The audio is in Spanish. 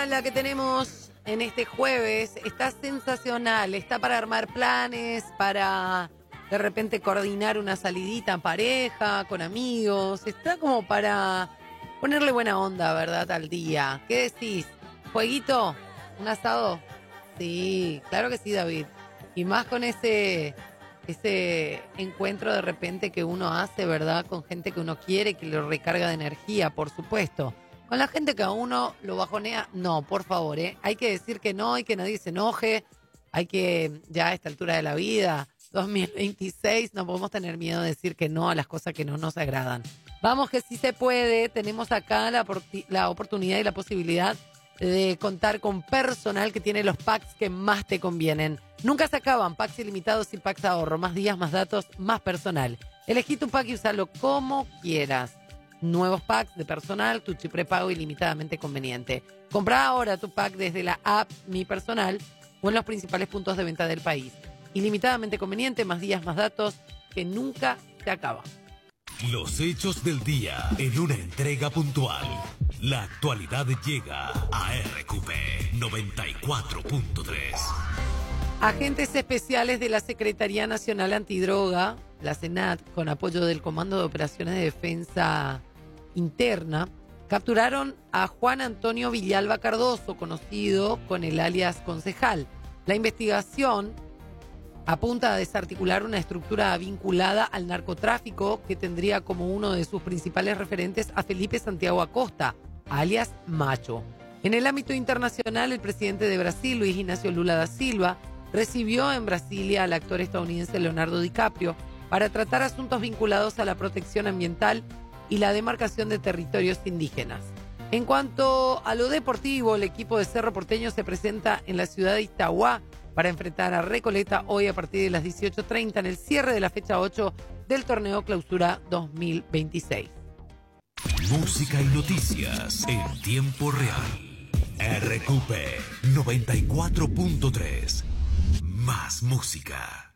hora la que tenemos en este jueves está sensacional. Está para armar planes, para de repente coordinar una salidita en pareja, con amigos. Está como para ponerle buena onda, ¿verdad? Al día. ¿Qué decís? ¿Jueguito? ¿Un asado? Sí, claro que sí, David. Y más con ese encuentro de repente que uno hace, ¿verdad? Con gente que uno quiere, que lo recarga de energía, por supuesto. Con la gente que a uno lo bajonea, no, por favor, ¿eh? Hay que decir que no, hay que nadie se enoje, hay que, ya a esta altura de la vida, 2026, no podemos tener miedo de decir que no a las cosas que no nos agradan. Vamos que sí se puede, tenemos acá la oportunidad y la posibilidad de contar con personal que tiene los packs que más te convienen. Nunca se acaban, packs ilimitados y packs ahorro, más días, más datos, más personal. Elegí tu pack y usalo como quieras. Nuevos packs de personal, tu chip prepago ilimitadamente conveniente. Compra ahora tu pack desde la app Mi Personal o en los principales puntos de venta del país. Ilimitadamente conveniente, más días, más datos, que nunca se acaba. Los hechos del día en una entrega puntual. La actualidad llega a RQP 94.3. Agentes especiales de la Secretaría Nacional Antidroga, la SENAT, con apoyo del Comando de Operaciones de Defensa Interna, capturaron a Juan Antonio Villalba Cardoso, conocido con el alias Concejal. La investigación apunta a desarticular una estructura vinculada al narcotráfico que tendría como uno de sus principales referentes a Felipe Santiago Acosta, alias Macho. En el ámbito internacional, el presidente de Brasil, Luis Ignacio Lula da Silva, recibió en Brasilia al actor estadounidense Leonardo DiCaprio para tratar asuntos vinculados a la protección ambiental y la demarcación de territorios indígenas. En cuanto a lo deportivo, el equipo de Cerro Porteño se presenta en la ciudad de Itauguá para enfrentar a Recoleta hoy a partir de las 18:30 en el cierre de la fecha 8 del torneo Clausura 2026. Música y noticias en tiempo real. RQP 94.3. Más música.